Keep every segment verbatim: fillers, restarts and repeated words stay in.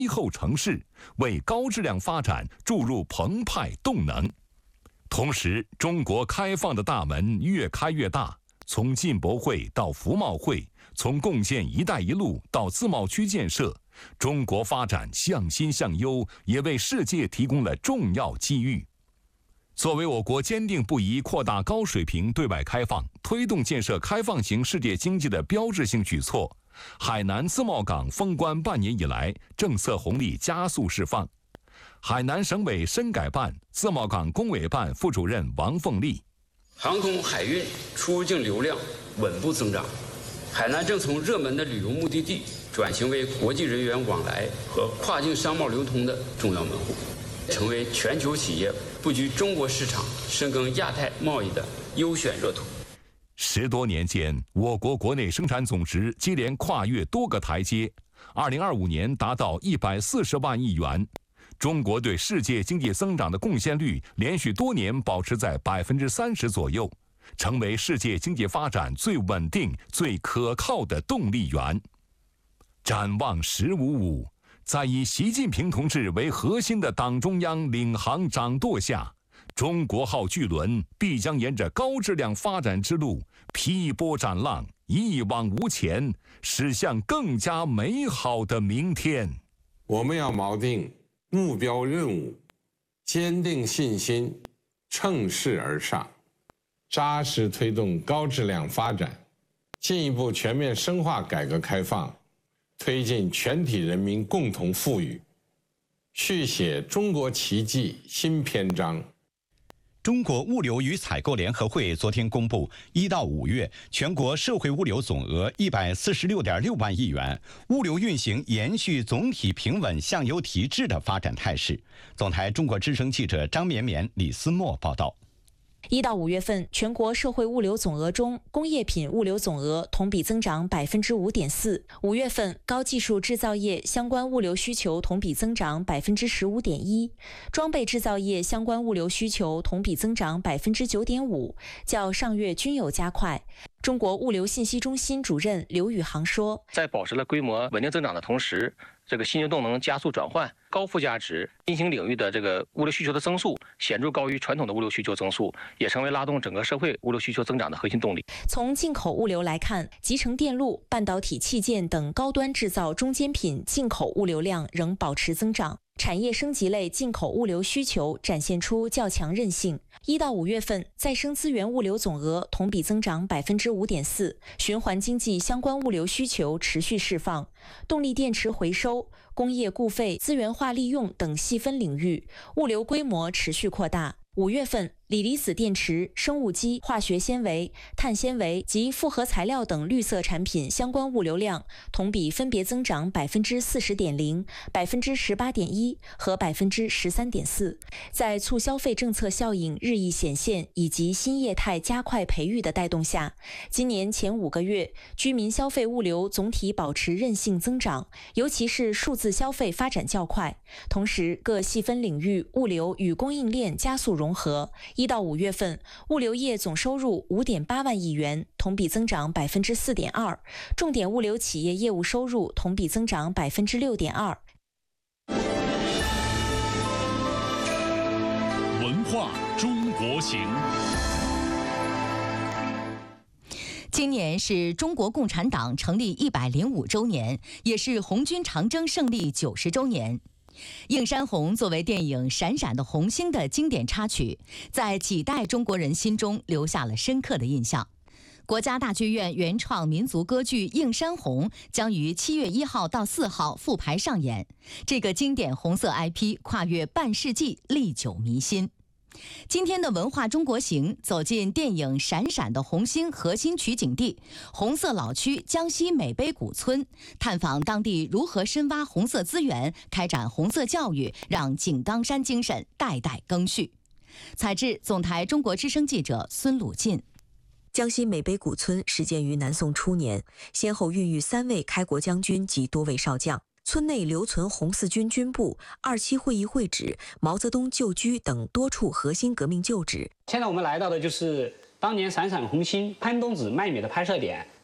气候城市，为高质量发展注入澎湃动能。同时，中国开放的大门越开越大，从进博会到服贸会，从共建“一带一路”到自贸区建设，中国发展向新向优，也为世界提供了重要机遇。作为我国坚定不移扩大高水平对外开放、推动建设开放型世界经济的标志性举措，海南自贸港封关半年以来，政策红利加速释放。海南省委深改办自贸港工委办副主任王凤丽： 航空海运出入境流量稳步增长，海南正从热门的旅游目的地转型为国际人员往来和跨境商贸流通的重要门户，成为全球企业布局中国市场、深耕亚太贸易的优选热土。 十多年间，我国国内生产总值接连跨越多个台阶，二零二五年达到一百四十万亿元。中国对世界经济增长的贡献率连续多年保持在百分之三十左右，成为世界经济发展最稳定、最可靠的动力源。展望“十五五”，在以习近平同志为核心的党中央领航掌舵下，中国号巨轮必将沿着高质量发展之路劈波斩浪，一往无前，驶向更加美好的明天。 我们要锚定目标任务，坚定信心，乘势而上，扎实推动高质量发展，进一步全面深化改革开放，推进全体人民共同富裕，续写中国奇迹新篇章。 中国物流与采购联合会昨天公布，一到五月全国社会物流总额一百四十六点六万亿元，物流运行延续总体平稳向优提质的发展态势。总台中国之声记者张绵绵、李思墨报道。 一到五月份，全国社会物流总额中，工业品物流总额同比增长百分之五点四。五月份，高技术制造业相关物流需求同比增长百分之十五点一，装备制造业相关物流需求同比增长百分之九点五，较上月均有加快。中国物流信息中心主任刘宇航说：“ 在保持了规模稳定增长的同时，这个新型动能加速转换，高附加值新兴领域的这个物流需求的增速显著高于传统的物流需求增速，也成为拉动整个社会物流需求增长的核心动力。” 从进口物流来看，集成电路、半导体器件等高端制造中间品进口物流量仍保持增长。产业升级类进口物流需求展现出较强韧性。一到五月份，再生资源物流总额同比增长百分之五点四，循环经济相关物流需求持续释放，动力电池回收、工业固废、资源化利用等细分领域物流规模持续扩大。五月份，锂离子电池、生物基、化学纤维、碳纤维及复合材料等绿色产品相关物流量同比分别增长百分之四十点零、百分之十八点一和百分之十三点四。在促消费政策效应日益显现以及新业态加快培育的带动下，今年前五个月，居民消费物流总体保持韧性增长，尤其是数字消费发展较快。同时，各细分领域物流与供应链加速融合。一到五月份，物流业总收入五点八万亿元，同比增长百分之四点二；重点物流企业业务收入同比增长百分之六点二。 文化中国行。 今年是中国共产党成立一百零五周年，也是红军长征胜利九十周年。映山红作为电影《闪闪的红星》的经典插曲，在几代中国人心中留下了深刻的印象。国家大剧院原创民族歌剧《映山红》将于七月一号到四号复排上演。这个经典红色 I P 跨越半世纪，历久弥新。今天的文化中国行走进电影《闪闪的红星》核心取景地红色老区江西美碑古村，探访当地如何深挖红色资源，开展红色教育，让井冈山精神代代更续。采制总台中国之声记者孙鲁进。 江西美碑古村始建于南宋初年，先后孕育三位开国将军及多位少将。村内留存红四军军部、二七会议会址、毛泽东旧居等多处核心革命旧址。 现在我们来到的就是当年《闪闪红星》潘冬子卖米的拍摄点，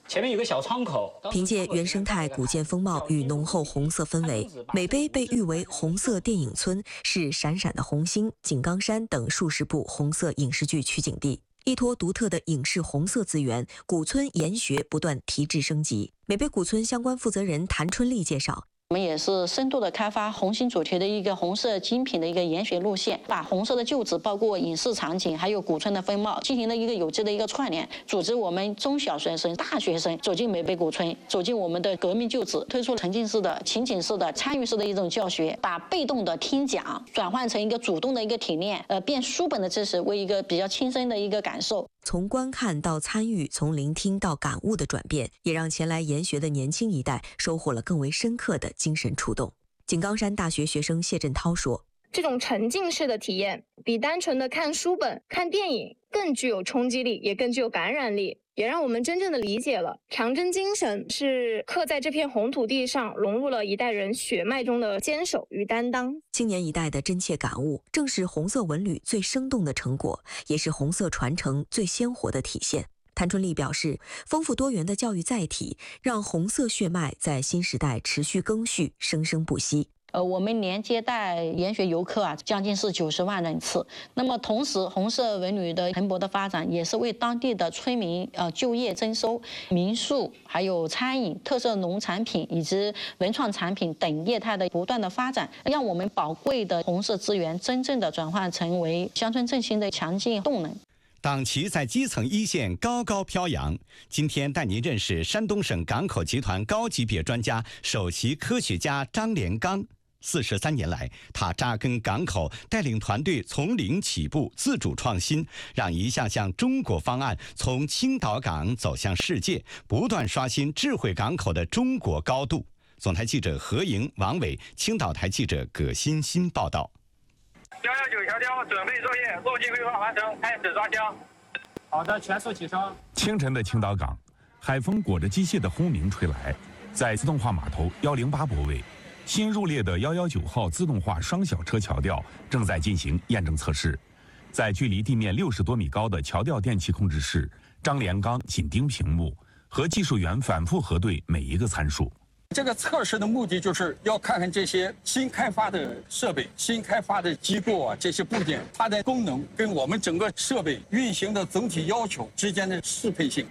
前面有个小窗口。 凭借原生态古建风貌与浓厚红色氛围，美碑被誉为红色电影村，是闪闪的红星、井冈山等数十部红色影视剧取景地。依托独特的影视红色资源，古村研学不断提质升级。美碑古村相关负责人谭春丽介绍。 我们也是深度的开发红星主题的一个红色精品的一个研学路线，把红色的旧址，包括影视场景，还有古村的风貌，进行了一个有机的一个串联，组织我们中小学生、大学生走进美碑古村，走进我们的革命旧址，推出沉浸式的、情景式的、参与式的一种教学，把被动的听讲转换成一个主动的一个体验，呃，变书本的知识为一个比较亲身的一个感受。 从观看到参与，从聆听到感悟的转变，也让前来研学的年轻一代收获了更为深刻的精神触动。井冈山大学学生谢振涛说：“ 这种沉浸式的体验，比单纯的看书本、看电影更具有冲击力，也更具有感染力。”也让我们真正的理解了长征精神是刻在这片红土地上，融入了一代人血脉中的坚守与担当。 青年一代的真切感悟，正是红色文旅最生动的成果，也是红色传承最鲜活的体现。谭春丽表示，丰富多元的教育载体，让红色血脉在新时代持续更续，生生不息。 呃，我们年接待研学游客啊，将近是九十万人次。那么同时，红色文旅的蓬勃的发展，也是为当地的村民呃就业增收、民宿、还有餐饮、特色农产品以及文创产品等业态的不断的发展，让我们宝贵的红色资源真正的转换成为乡村振兴的强劲动能。 党旗在基层一线高高飘扬。今天带您认识山东省港口集团高级别专家、首席科学家张连刚。四十三年来，他扎根港口，带领团队从零起步，自主创新，让一项项中国方案从青岛港走向世界，不断刷新智慧港口的中国高度。总台记者何莹、王伟，青岛台记者葛欣欣报道。 幺幺九调调，准备作业，路径规划完成，开始抓枪。好的，全速起升。 清晨的青岛港，海风裹着机械的轰鸣吹来，在自动化码头幺零八泊位。新入列的幺幺九号自动化双小车桥吊正在进行验证测试，在距离地面六十多米高的桥吊电气控制室，张连刚紧盯屏幕，和技术员反复核对每一个参数。 这个测试的目的就是要看看这些新开发的设备、新开发的机构啊，这些部件它的功能跟我们整个设备运行的总体要求之间的适配性。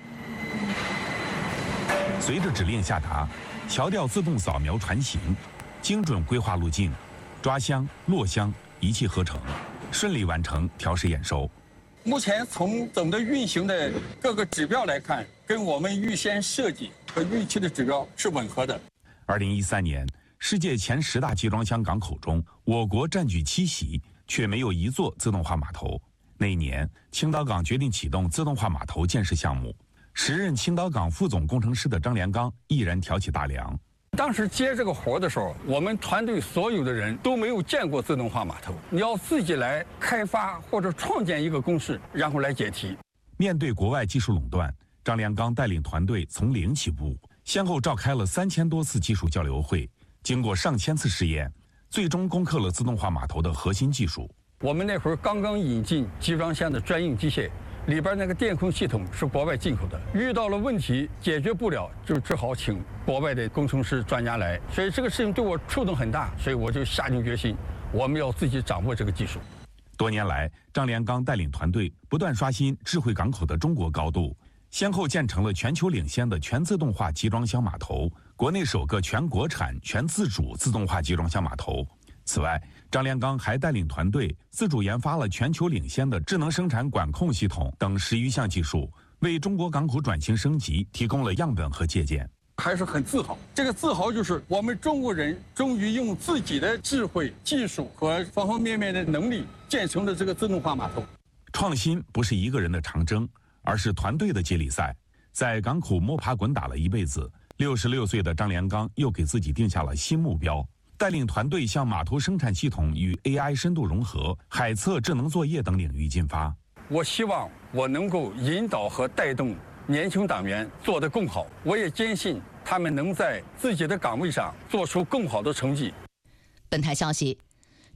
随着指令下达，桥吊自动扫描船型。精准规划路径，抓箱、落箱一气呵成，顺利完成调试验收。 目前从总的运行的各个指标来看，跟我们预先设计和预期的指标是吻合的。 二零一三年，世界前十大集装箱港口中，我国占据七席，却没有一座自动化码头。那一年，青岛港决定启动自动化码头建设项目，时任青岛港副总工程师的张连刚毅然挑起大梁。 当时接这个活的时候，我们团队所有的人都没有见过自动化码头，你要自己来开发或者创建一个公式，然后来解题。 面对国外技术垄断，张连刚带领团队从零起步，先后召开了三千多次技术交流会，经过上千次试验，最终攻克了自动化码头的核心技术。 我们那会儿刚刚引进集装箱的专用机械。里边那个电控系统是国外进口的，遇到了问题解决不了，就只好请国外的工程师专家来。所以这个事情对我触动很大，所以我就下定决心，我们要自己掌握这个技术。 多年来，张连刚带领团队不断刷新智慧港口的中国高度，先后建成了全球领先的全自动化集装箱码头，国内首个全国产、全自主自动化集装箱码头。此外，张连刚还带领团队自主研发了全球领先的智能生产管控系统等十余项技术，为中国港口转型升级提供了样本和借鉴。 还是很自豪，这个自豪就是我们中国人终于用自己的智慧、技术和方方面面的能力建成了这个自动化码头。 创新不是一个人的长征，而是团队的接力赛。在港口摸爬滚打了一辈子，六十六岁的张连刚又给自己定下了新目标。带领团队向码头生产系统与 A I 深度融合、海测智能作业等领域进发。 我希望我能够引导和带动年轻党员做得更好，我也坚信他们能在自己的岗位上做出更好的成绩。 本台消息，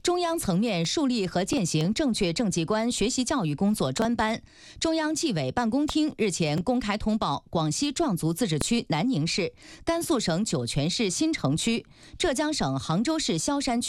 中央层面树立和践行正确政绩观学习教育工作专班。中央纪委办公厅日前公开通报广西壮族自治区南宁市、甘肃省酒泉市新城区、浙江省杭州市萧山区